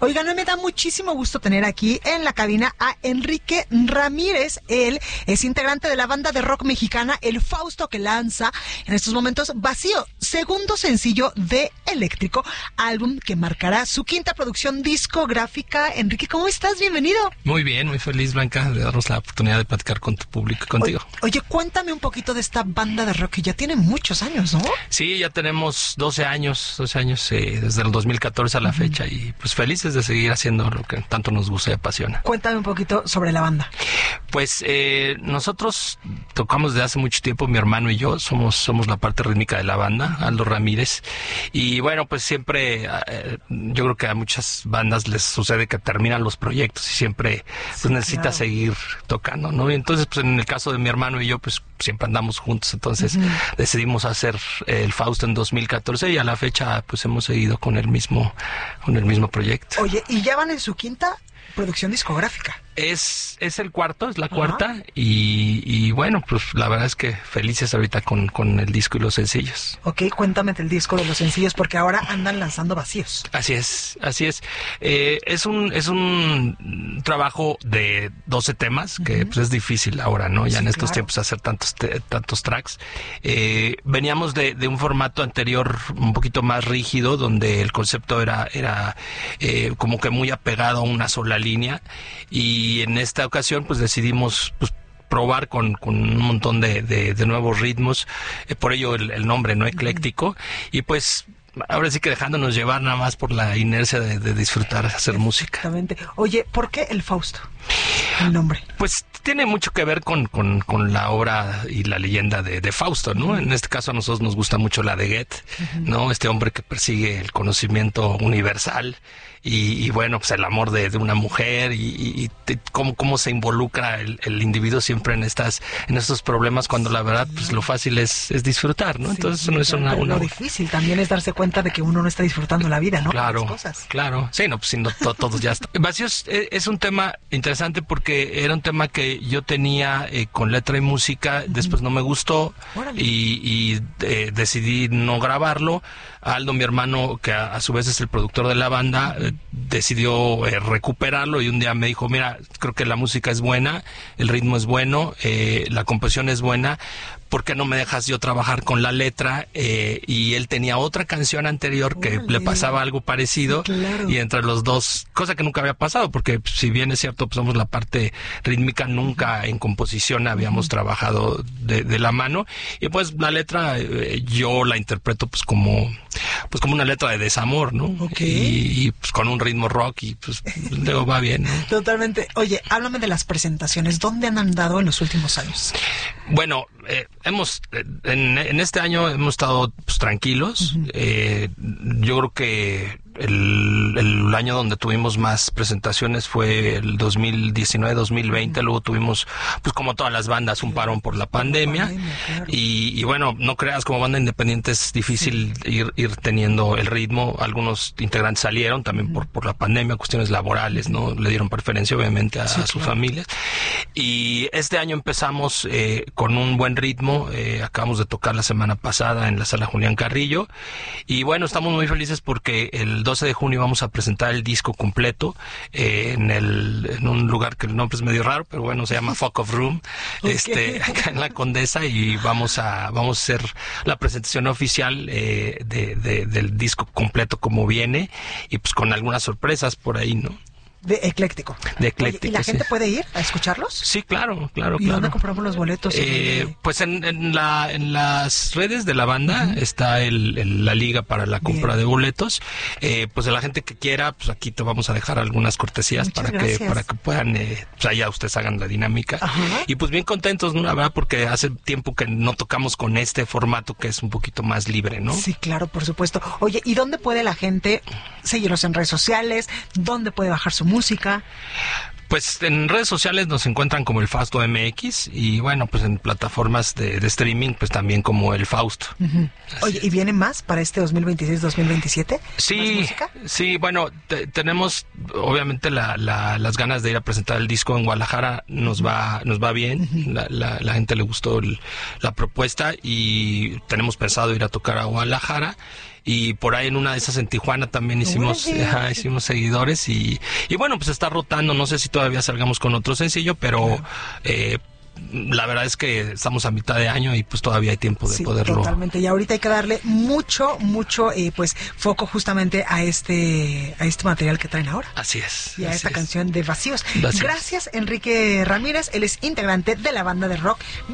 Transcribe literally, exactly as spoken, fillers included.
Oigan, me da muchísimo gusto tener aquí en la cabina a Enrique Ramírez. Él es integrante de la banda de rock mexicana El Fausto, que lanza en estos momentos Vacío, segundo sencillo de Eléctrico, álbum que marcará su quinta producción discográfica. Enrique, ¿cómo estás? Bienvenido. Muy bien, muy feliz, Blanca, de darnos la oportunidad de platicar con tu público y contigo. Oye, oye, cuéntame un poquito de esta banda de rock que ya tiene muchos años, ¿no? Sí, ya tenemos doce años, doce años eh, desde el dos mil catorce a la uh-huh. fecha, y pues felices de seguir haciendo lo que tanto nos gusta y apasiona. Cuéntame un poquito sobre la banda. Pues eh, nosotros tocamos desde hace mucho tiempo, mi hermano y yo, somos, somos la parte rítmica de la banda, Aldo Ramírez, y bueno, pues siempre, eh, yo creo que a muchas bandas les sucede que terminan los proyectos y siempre pues sí, necesita claro. seguir tocando, ¿no? Y entonces, pues en el caso de mi hermano y yo, pues siempre andamos juntos, entonces uh-huh. decidimos hacer eh, el Fausto en dos mil catorce, y a la fecha pues hemos seguido con el mismo, con el mismo proyecto. Oye, ¿y ya van en su quinta producción discográfica? Es, es el cuarto, es la cuarta, y, y bueno, pues la verdad es que felices ahorita con, con el disco y los sencillos. Ok, cuéntame del disco, de los sencillos, porque ahora andan lanzando Vacíos. Así es, así es. Eh, es un es un trabajo de doce temas, que uh-huh. pues es difícil ahora, ¿no? Ya sí, en estos claro. tiempos hacer tantos te, tantos tracks. Eh, veníamos de, de un formato anterior un poquito más rígido, donde el concepto era, era eh, como que muy apegado a una sola línea, y Y en esta ocasión pues decidimos pues, probar con, con un montón de, de, de nuevos ritmos, eh, por ello el, el nombre, ¿no? Ecléctico, uh-huh. y pues ahora sí que dejándonos llevar nada más por la inercia de, de disfrutar, hacer música. Exactamente. Oye, ¿por qué El Fausto? El nombre. Pues tiene mucho que ver con, con, con la obra y la leyenda de, de Fausto, ¿no? Uh-huh. En este caso a nosotros nos gusta mucho la de Goethe, uh-huh. ¿no? Este hombre que persigue el conocimiento universal. Y, y bueno, pues el amor de, de una mujer, y, y, y cómo, cómo se involucra el, el individuo siempre en estas en estos problemas, cuando la verdad pues lo fácil es, es disfrutar, ¿no? Sí, Entonces sí, no es una, una... Lo difícil también es darse cuenta de que uno no está disfrutando la vida, ¿no? Claro, claro. Sí, no, pues si no, to, todos ya están. Vacíos es, es un tema interesante porque era un tema que yo tenía eh, con letra y música, uh-huh. después no me gustó. Órale. y, y eh, decidí no grabarlo. Aldo, mi hermano, que a, a su vez es el productor de la banda, eh, decidió eh, recuperarlo, y un día me dijo, mira, creo que la música es buena, el ritmo es bueno, eh, la composición es buena, ¿por qué no me dejas yo trabajar con la letra? Eh, y él tenía otra canción anterior que Órale. le pasaba algo parecido, sí, claro. y entre los dos, cosa que nunca había pasado, porque si bien es cierto, pues somos la parte rítmica, nunca en composición habíamos uh-huh. trabajado de, de la mano, y pues la letra eh, yo la interpreto pues como pues como una letra de desamor, ¿no? Okay. Y, y pues con un ritmo rock, y pues luego va bien, ¿no? Totalmente. Oye, háblame de las presentaciones. ¿Dónde han andado en los últimos años? Bueno, eh, hemos en, en este año hemos estado pues, tranquilos. Uh-huh. Eh, yo creo que el, el año donde tuvimos más presentaciones fue el dos mil diecinueve dos mil veinte. Uh-huh. Luego tuvimos, pues como todas las bandas, un parón por la pandemia. pandemia claro. y, y bueno, no creas, como banda independiente es difícil sí. ir, ir teniendo el ritmo. Algunos integrantes salieron también uh-huh. por, por la pandemia, cuestiones laborales, ¿no? Le dieron preferencia obviamente a, sí, a sus claro. familias. Y este año empezamos eh, con un buen ritmo. Eh, acabamos de tocar la semana pasada en la Sala Julián Carrillo. Y bueno, estamos muy felices porque el doce de junio vamos a presentar el disco completo eh, en el en un lugar que el nombre es medio raro, pero bueno, se llama Fuck of Room, okay. este acá en la Condesa, y vamos a vamos a hacer la presentación oficial eh, de, de, del disco completo como viene, y pues con algunas sorpresas por ahí, ¿no? De Ecléctico. De Ecléctico. Oye, ¿y la sí. gente puede ir a escucharlos? Sí, claro, claro, ¿Y claro. dónde compramos los boletos? Eh, pues en, en, la, en las redes de la banda uh-huh. está el, el, la liga para la compra Bien. de boletos. Eh, pues a la gente que quiera, pues aquí te vamos a dejar algunas cortesías Muchas para gracias. que para que puedan, eh, pues allá ustedes hagan la dinámica. Uh-huh. Y pues bien contentos, ¿no? La verdad, porque hace tiempo que no tocamos con este formato que es un poquito más libre, ¿no? Sí, claro, por supuesto. Oye, ¿y dónde puede la gente seguirlos en redes sociales? ¿Dónde puede bajar su música? Pues en redes sociales nos encuentran como el Fausto M X, y bueno, pues en plataformas de, de streaming pues también como el Fausto. Uh-huh. Oye, ¿y viene más para este dos mil veintiséis dos mil veintisiete? Sí, sí, bueno, te, tenemos obviamente la, la, las ganas de ir a presentar el disco en Guadalajara. Nos va nos va bien, uh-huh. la, la, la gente le gustó el, la propuesta, y tenemos pensado ir a tocar a Guadalajara. y por ahí en una de esas en Tijuana también hicimos, ajá, hicimos seguidores y, y bueno, pues está rotando, no sé si todavía salgamos con otro sencillo, pero claro. eh, la verdad es que estamos a mitad de año y pues todavía hay tiempo de sí, poderlo. Totalmente, y ahorita hay que darle mucho, mucho eh, pues foco justamente a este a este material que traen ahora. Así es. Y a así esta es. canción de Vacíos. Vacíos. Gracias, Enrique Ramírez, él es integrante de la banda de rock